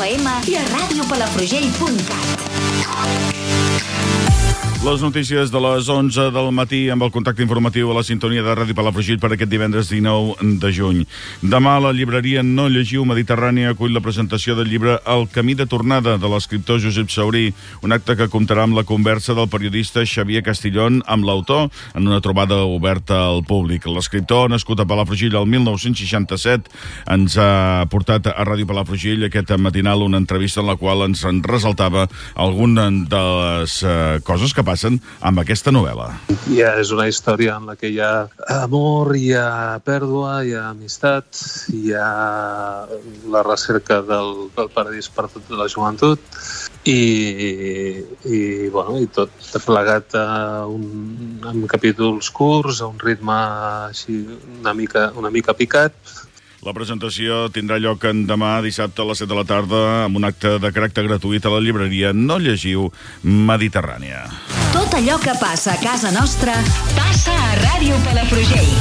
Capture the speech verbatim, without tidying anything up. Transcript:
ema i a ràdio palafrugell punt cat. Les notícies de les onze del matí amb el contacte informatiu a la sintonia de Ràdio Palafrugell per aquest divendres dinou de juny. Demà la llibreria No Llegiu Mediterrània acull la presentació del llibre El camí de tornada de l'escriptor Josep Saurí, un acte que comptarà amb la conversa del periodista Xavier Castillón amb l'autor en una trobada oberta al públic. L'escriptor, nascut a Palafrugell el mil nou-cents seixanta-set, ens ha portat a Ràdio Palafrugell aquest matinal una entrevista en la qual ens en ressaltava alguna de les eh, coses que passen amb aquesta novel·la. Ja és una història en la que hi ha amor, hi ha pèrdua, hi ha amistat, hi ha la recerca del, del paradís per tota la joventut i, i, bueno, i tot plegat a un, amb capítols curts, a un ritme així una mica, una mica picat. La presentació tindrà lloc demà dissabte a les set de la tarda amb un acte de caràcter gratuït a la llibreria No Llegiu Mediterrània. Tot allò que passa a casa nostra passa a Ràdio Palafrugell.